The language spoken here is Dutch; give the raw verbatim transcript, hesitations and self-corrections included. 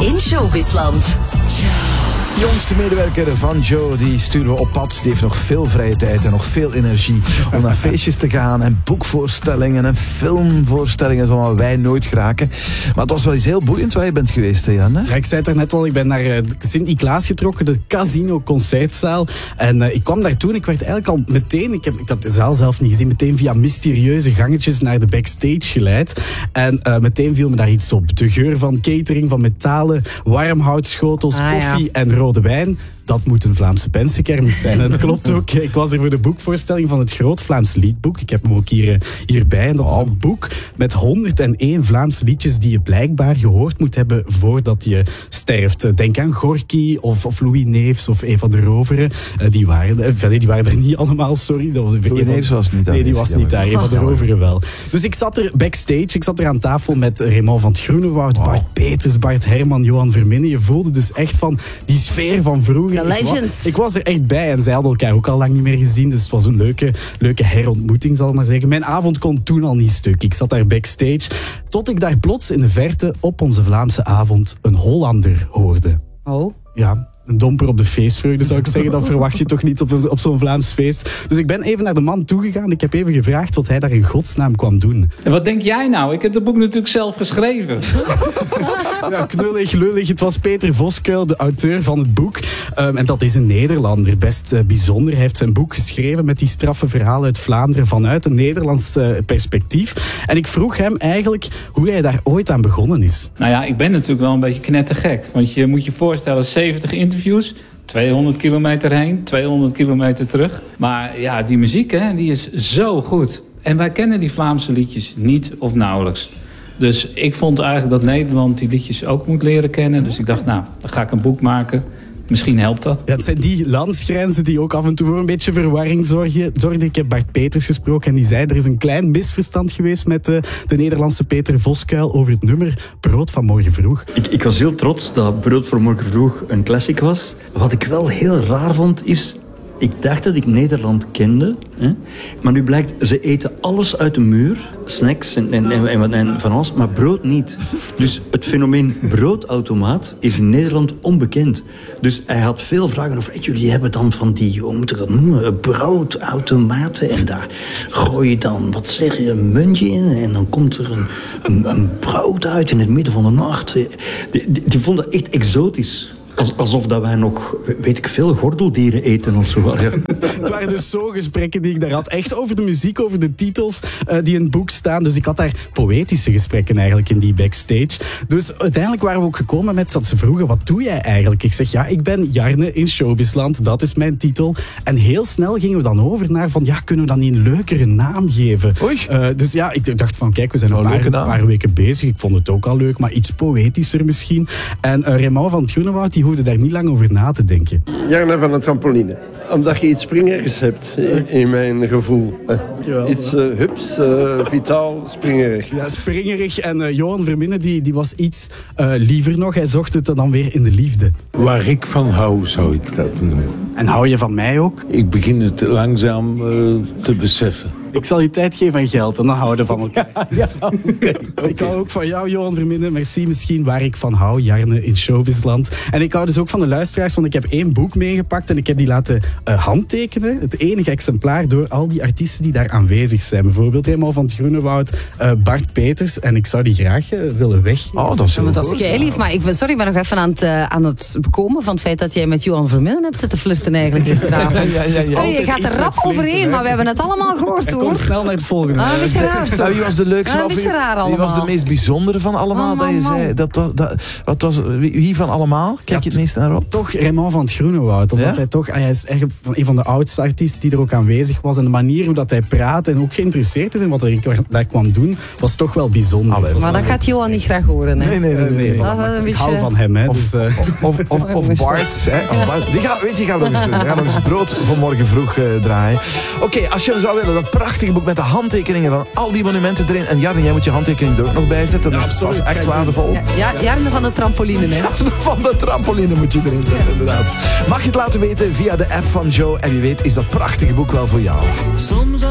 in Showbizland. Jongste medewerker van Joe, die sturen we op pad. Die heeft nog veel vrije tijd en nog veel energie om naar feestjes te gaan en boekvoorstellingen en filmvoorstellingen zoals wij nooit geraken. Maar het was wel iets heel boeiend waar je bent geweest, hè Jan? Hè? Ja, ik zei het net al, ik ben naar uh, Sint-Niklaas getrokken, de Casino Concertzaal. En uh, ik kwam daartoe en ik werd eigenlijk al meteen, ik, heb, ik had de zaal zelf niet gezien, meteen via mysterieuze gangetjes naar de backstage geleid. En uh, meteen viel me daar iets op. De geur van catering, van metalen, warmhoutschotels, ah, koffie ja. en rode wijn. Dat moet een Vlaamse pensenkermis zijn. En dat klopt ook. Ik was er voor de boekvoorstelling van het Groot Vlaams Liedboek. Ik heb hem ook hier, hierbij. En dat is een boek met honderdéén Vlaamse liedjes die je blijkbaar gehoord moet hebben voordat je sterft. Denk aan Gorky of, of Louis Neefs of Eva de Rovere. Uh, die, waren, uh, die waren er niet allemaal, sorry. Dat was Louis Neefs was niet daar. Nee, die was niet daar. Eva de Rovere wel. Dus ik zat er backstage. Ik zat er aan tafel met Raymond van het Groenewoud, wow. Bart Peters, Bart Herman, Johan Verminnen. Je voelde dus echt van die sfeer van vroeger. The legends. Ik was, ik was er echt bij en zij hadden elkaar ook al lang niet meer gezien. Dus het was een leuke, leuke herontmoeting, zal ik maar zeggen. Mijn avond kon toen al niet stuk. Ik zat daar backstage. Tot ik daar plots in de verte op onze Vlaamse avond een Hollander hoorde. Oh. Ja. Een domper op de feestvreugde, zou ik zeggen. Dat verwacht je toch niet op, op zo'n Vlaams feest. Dus ik ben even naar de man toegegaan. Ik heb even gevraagd wat hij daar in godsnaam kwam doen. En wat denk jij nou? Ik heb het boek natuurlijk zelf geschreven. Ja, knullig, lullig. Het was Peter Voskuil, de auteur van het boek. Um, en dat is een Nederlander. Best uh, bijzonder. Hij heeft zijn boek geschreven met die straffe verhalen uit Vlaanderen vanuit een Nederlands uh, perspectief. En ik vroeg hem eigenlijk hoe hij daar ooit aan begonnen is. Nou ja, ik ben natuurlijk wel een beetje knettergek. Want je moet je voorstellen, zeventig interviews, tweehonderd kilometer heen, tweehonderd kilometer terug. Maar ja, die muziek, hè, die is zo goed. En wij kennen die Vlaamse liedjes niet of nauwelijks. Dus ik vond eigenlijk dat Nederland die liedjes ook moet leren kennen. Dus ik dacht, nou, dan ga ik een boek maken. Misschien helpt dat. Ja, het zijn die landsgrenzen die ook af en toe voor een beetje verwarring zorgen. zorgden. Ik heb Bart Peters gesproken en die zei er is een klein misverstand geweest met de, de Nederlandse Peter Voskuil over het nummer Brood van Morgen Vroeg. Ik, ik was heel trots dat Brood van Morgen Vroeg een classic was. Wat ik wel heel raar vond is, ik dacht dat ik Nederland kende, hè? Maar nu blijkt, ze eten alles uit de muur, snacks en, en, en, en, en van alles, maar brood niet. Dus het fenomeen broodautomaat is in Nederland onbekend. Dus hij had veel vragen over, jullie hebben dan van die, hoe moet ik dat noemen, broodautomaten en daar gooi je dan, wat zeg je, een muntje in en dan komt er een, een, een brood uit in het midden van de nacht. Die, die, die vonden dat echt exotisch. Alsof dat wij nog, weet ik veel, gordeldieren eten of zo. Ja. Het waren dus zo gesprekken die ik daar had. Echt over de muziek, over de titels uh, die in het boek staan. Dus ik had daar poëtische gesprekken eigenlijk in die backstage. Dus uiteindelijk waren we ook gekomen met dat ze vroegen, wat doe jij eigenlijk? Ik zeg, ja, ik ben Jarne in Showbizland. Dat is mijn titel. En heel snel gingen we dan over naar van, ja, kunnen we dan niet een leukere naam geven? Uh, dus ja, ik dacht van, kijk, we zijn een paar, een paar weken bezig. Ik vond het ook al leuk, maar iets poëtischer misschien. En uh, Raymond van het Groenewoud, die hoefde daar niet lang over na te denken. Jarne van de trampoline. Omdat je iets springerigs hebt, in, in mijn gevoel. Uh, iets uh, hups, uh, vitaal, springerig. Ja, springerig. En uh, Johan Verminnen, die, die was iets uh, liever nog. Hij zocht het dan weer in de liefde. Waar ik van hou, zou ik dat noemen. En hou je van mij ook? Ik begin het langzaam uh, te beseffen. Ik zal je tijd geven en geld en dan houden we van elkaar. Ja, ja, okay, okay. Ik hou ook van jou, Johan Verminnen. Merci misschien waar ik van hou, Jarne in Showbizland. En ik hou dus ook van de luisteraars, want ik heb één boek meegepakt en ik heb die laten uh, handtekenen. Het enige exemplaar door al die artiesten die daar aanwezig zijn. Bijvoorbeeld Raymond van het Groenewoud, uh, Bart Peters. En ik zou die graag uh, willen weggeven. Oh, dat is heel ja, dat is keilief. Maar ik ben, sorry, ik ben nog even aan het, uh, aan het bekomen van het feit dat jij met Johan Verminnen hebt zitten flirten eigenlijk gisteravond. Ja, ja, ja, ja. Sorry, je gaat er rap overheen, maar we hebben het allemaal gehoord, hoor. Kom snel naar het volgende. Ah, een beetje raar, toch? Wie was de leukste? Ah, een beetje raar allemaal. Wie was de meest bijzondere van allemaal? Oh, dat je zei, dat, dat, dat, wat was, wie van allemaal? Kijk je het meest naar op? Toch Raymond van het Groenewoud. Omdat Ja? hij toch, hij is echt een van de oudste artiesten die er ook aanwezig was. En de manier hoe dat hij praat en ook geïnteresseerd is in wat hij daar kwam doen, was toch wel bijzonder. Allee, Maar dat gaat Johan niet graag horen, hè? Nee, nee, nee. nee, nee. Dat Maar een ik beetje... hou van hem, hè. Of, Dus, uh... of, of, of, of Bart. Hè, of Bart. Die gaat, weet je, die gaat nog eens doen. Die gaat nog eens Brood van Morgen Vroeg uh, draaien. Oké, okay, als je zou willen, dat prachtige boek met de handtekeningen van al die monumenten erin. En Jarne, jij moet je handtekening er ook nog bij zetten. Dat Ja, is absoluut, pas echt waardevol. Ja, ja, Jarne van de trampoline, hè? Jarne van de trampoline moet je erin zetten, inderdaad. Mag je het laten weten via de app van Joe. En wie weet is dat prachtige boek wel voor jou. Soms